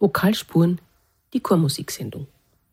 Vokalspuren, die Chormusiksendung.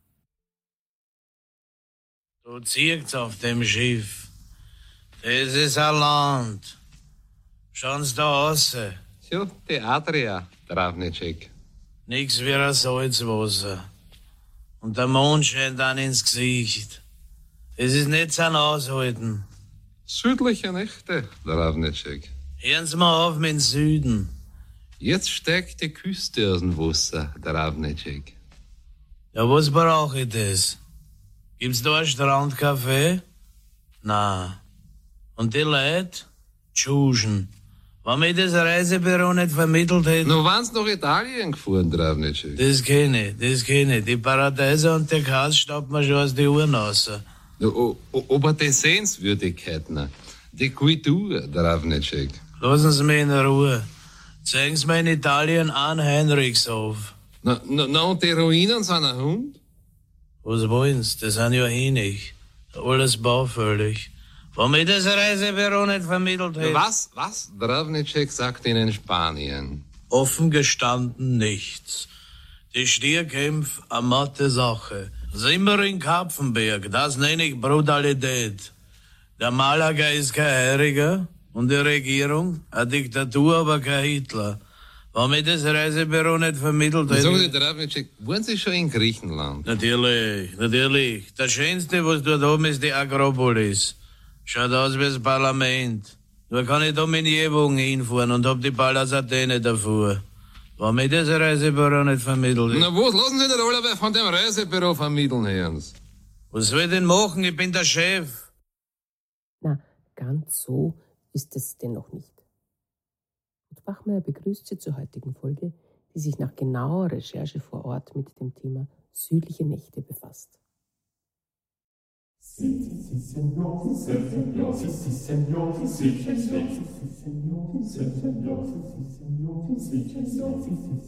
Du ziehst auf dem Schiff. Das ist ein Land. Schauen da raus. Ja, die Adria, Travnicek. Nix wie ein Salzwasser. Und der Mond scheint dann ins Gesicht. Es ist nicht zum Aushalten. Südliche Nächte, Travnicek. Hören Sie mal auf mit dem Süden. Jetzt steigt die Küste aus dem Wasser, Travnicek. Ja, was brauche ich das? Gibt's da ein Strandcafé? Na. Und die Leute? Tschuschen. Wenn mir das Reisebüro nicht vermittelt hätte... Nur waren's nach Italien gefahren, Travnicek. Das kenn ich. Die Paradiese und der Kass staubt mir schon aus die Uhren raus. Aber die Sehenswürdigkeiten, die Kultur, Travnicek. Lassen Sie mich in Ruhe. Zeigen Sie mir in Italien einen Heinrichshof. Na, und die Ruinen sind ein Hund? Was wollen Sie? Das sind ja nicht. Alles baufällig. Wenn mir das Reisebüro nicht vermittelt hätte... Was? Travnicek sagt Ihnen Spanien. Offen gestanden nichts. Die Stierkämpfe, eine matte Sache. Sind wir in Kapfenberg, das nenne ich Brutalität. Der Malaga ist kein Heiriger und die Regierung, eine Diktatur, aber kein Hitler. Wenn mir das Reisebüro nicht vermittelt hätte... Sagen Sie, Travnicek, waren Sie schon in Griechenland? Natürlich. Das Schönste, was dort oben ist, die Akropolis. Schaut aus wie das Parlament. Nur kann ich da mit Jewogen hinfahren und hab die Pallas Athene davor. Wenn mir das Reisebüro nicht vermittelt hätte... Na was, lassen Sie nicht alle von dem Reisebüro vermitteln, Herrns. Was soll ich denn machen? Ich bin der Chef. Na, ganz so ist es dennoch nicht. Ruth Bachmeier begrüßt Sie zur heutigen Folge, die sich nach genauer Recherche vor Ort mit dem Thema südliche Nächte befasst. Sí, señor, sí, señor, sí, señor, sí, señor, sí, señor, sí, señor, sí, señor, sí, señor, sí, señor, sí,